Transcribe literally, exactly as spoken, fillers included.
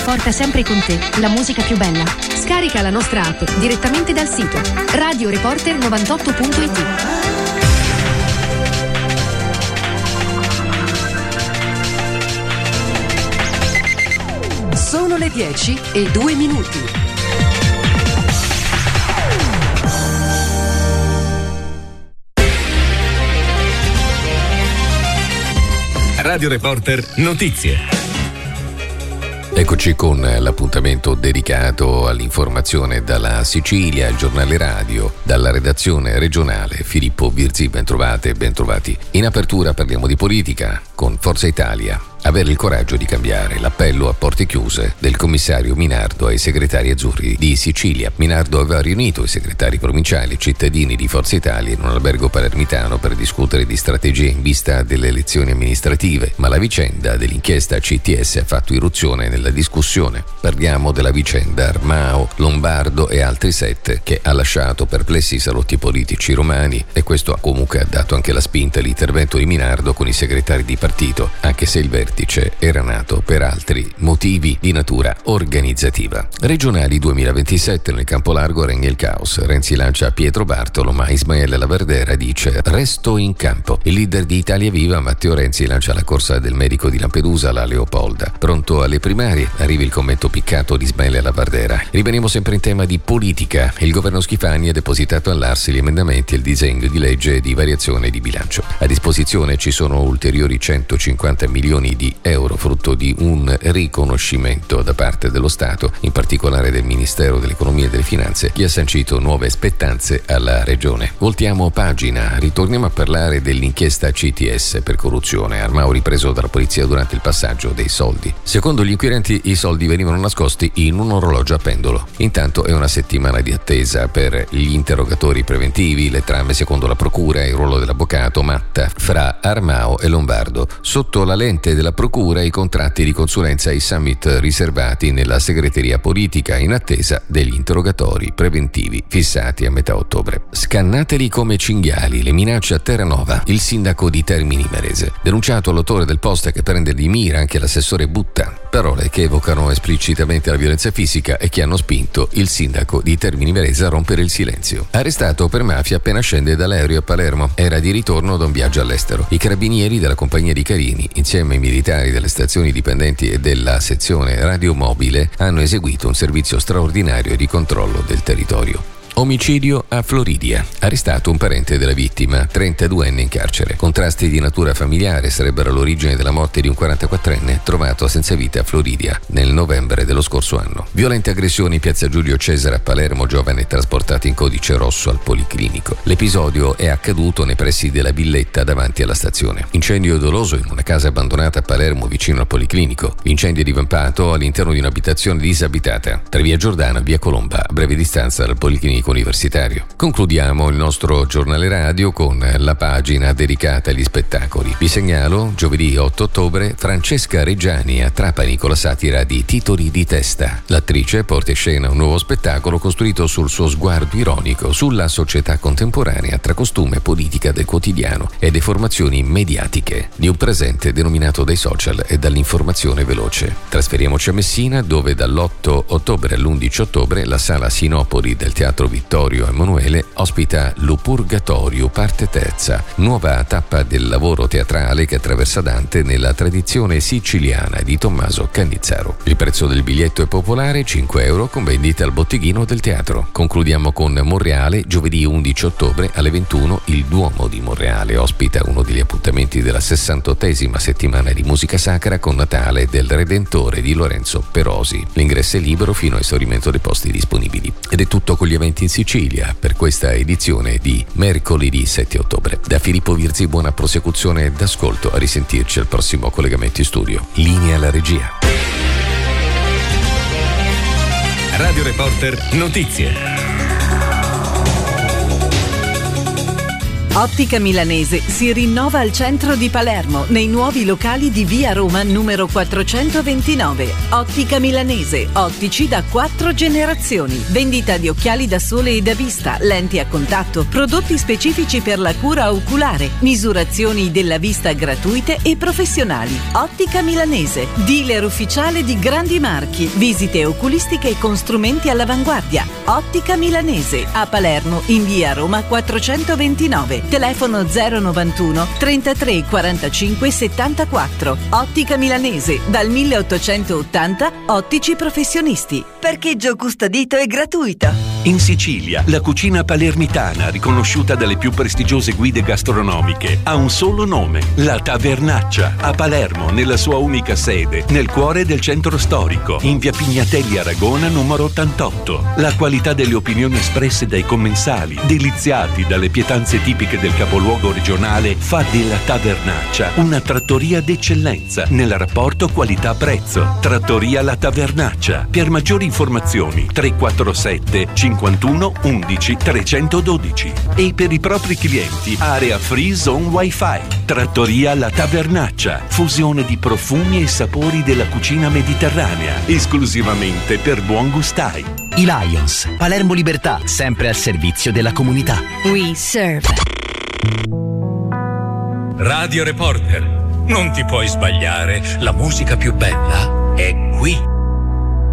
porta sempre con te la musica più bella. Scarica la nostra app direttamente dal sito radio reporter novantotto punto it. Sono le dieci e due minuti. Radio Reporter Notizie. Eccoci con l'appuntamento dedicato all'informazione dalla Sicilia, il giornale radio, dalla redazione regionale. Filippo Virzi, bentrovate e bentrovati. In apertura parliamo di politica con Forza Italia. Avere il coraggio di cambiare, l'appello a porte chiuse del commissario Minardo ai segretari azzurri di Sicilia. Minardo aveva riunito i segretari provinciali e cittadini di Forza Italia in un albergo palermitano per discutere di strategie in vista delle elezioni amministrative, ma la vicenda dell'inchiesta C T S ha fatto irruzione nella discussione. Parliamo della vicenda Armao, Lombardo e altri sette, che ha lasciato perplessi i salotti politici romani, e questo ha comunque dato anche la spinta all'intervento di Minardo con i segretari di partito, anche se il vertice era nato per altri motivi di natura organizzativa. Regionali duemilaventisette, nel campo largo regna il caos. Renzi lancia Pietro Bartolo, ma Ismaele Laverdera dice resto in campo. Il leader di Italia Viva, Matteo Renzi, lancia la corsa del medico di Lampedusa, la Leopolda. Pronto alle primarie? Arriva il commento piccato di Ismaele Laverdera. Rimaniamo sempre in tema di politica. Il governo Schifani ha depositato all'A R S gli emendamenti e il disegno di legge di variazione di bilancio. A disposizione ci sono ulteriori centocinquanta milioni di euro, frutto di un riconoscimento da parte dello Stato, in particolare del Ministero dell'Economia e delle Finanze, che ha sancito nuove spettanze alla Regione. Voltiamo pagina, ritorniamo a parlare dell'inchiesta C T S per corruzione. Armao ripreso dalla polizia durante il passaggio dei soldi. Secondo gli inquirenti i soldi venivano nascosti in un orologio a pendolo. Intanto è una settimana di attesa per gli interrogatori preventivi, le trame secondo la procura e il ruolo dell'avvocato Matta fra Armao e Lombardo. Sotto la lente della procura i contratti di consulenza e i summit riservati nella segreteria politica in attesa degli interrogatori preventivi fissati a metà ottobre. Scannateli come cinghiali, le minacce a Terranova, il sindaco di Termini Imerese. Denunciato l'autore del post che prende di mira anche l'assessore Butta. Parole che evocano esplicitamente la violenza fisica e che hanno spinto il sindaco di Termini Imerese a rompere il silenzio. Arrestato per mafia appena scende dall'aereo a Palermo. Era di ritorno da un viaggio all'estero. I carabinieri della compagnia di Carini, insieme ai militari delle stazioni dipendenti e della sezione radiomobile, hanno eseguito un servizio straordinario di controllo del territorio. Omicidio a Floridia. Arrestato un parente della vittima, trentaduenne in carcere. Contrasti di natura familiare sarebbero all'origine della morte di un quarantaquattrenne trovato senza vita a Floridia nel novembre dello scorso anno. Violente aggressioni in piazza Giulio Cesare a Palermo, giovane trasportato in codice rosso al policlinico. L'episodio è accaduto nei pressi della villetta davanti alla stazione. Incendio doloso in una casa abbandonata a Palermo vicino al policlinico. L'incendio è divampato all'interno di un'abitazione disabitata tra via Giordano e via Colomba, a breve distanza dal policlinico universitario. Concludiamo il nostro giornale radio con la pagina dedicata agli spettacoli. Vi segnalo giovedì otto ottobre Francesca Reggiani a Trapani con la satira di Titoli di testa. L'attrice porta in scena un nuovo spettacolo costruito sul suo sguardo ironico sulla società contemporanea tra costume, politica del quotidiano e deformazioni mediatiche di un presente denominato dai social e dall'informazione veloce. Trasferiamoci a Messina, dove dall'otto ottobre all'undici ottobre la sala Sinopoli del Teatro Vittorio Emanuele ospita Lo Purgatorio, parte terza, nuova tappa del lavoro teatrale che attraversa Dante nella tradizione siciliana di Tommaso Cannizzaro. Il prezzo del biglietto è popolare, cinque euro, con vendita al botteghino del teatro. Concludiamo con Monreale, giovedì undici ottobre alle ventuno. Il Duomo di Monreale ospita uno degli appuntamenti della sessantottesima settimana di musica sacra con Natale del Redentore di Lorenzo Perosi. L'ingresso è libero fino a esaurimento dei posti disponibili. Ed è tutto con gli eventi in Sicilia per questa edizione di mercoledì sette ottobre. Da Filippo Virzi buona prosecuzione d'ascolto, a risentirci al prossimo collegamento in studio. Linea alla regia. Radio Reporter Notizie. Ottica Milanese si rinnova al centro di Palermo, nei nuovi locali di via Roma numero quattrocentoventinove. Ottica Milanese, ottici da quattro generazioni. Vendita di occhiali da sole e da vista, lenti a contatto, prodotti specifici per la cura oculare, misurazioni della vista gratuite e professionali. Ottica Milanese, dealer ufficiale di grandi marchi, visite oculistiche con strumenti all'avanguardia. Ottica Milanese, a Palermo, in via Roma quattrocentoventinove. Telefono zero novantuno trentatré quarantacinque settantaquattro. Ottica Milanese, dal milleottocentottanta, ottici professionisti. Parcheggio custodito e gratuito. In Sicilia, la cucina palermitana, riconosciuta dalle più prestigiose guide gastronomiche, ha un solo nome: La Tavernaccia, a Palermo, nella sua unica sede, nel cuore del centro storico, in via Pignatelli Aragona numero ottantotto. La qualità delle opinioni espresse dai commensali, deliziati dalle pietanze tipiche del capoluogo regionale, fa della Tavernaccia una trattoria d'eccellenza nel rapporto qualità-prezzo. Trattoria La Tavernaccia. Per maggiori informazioni tre quattro sette cinquantuno undici trecentododici. E per i propri clienti area free zone wifi. Trattoria La Tavernaccia, fusione di profumi e sapori della cucina mediterranea, esclusivamente per buon gustai. I Lions, Palermo Libertà, sempre al servizio della comunità. We serve. Radio Reporter, non ti puoi sbagliare, la musica più bella è qui.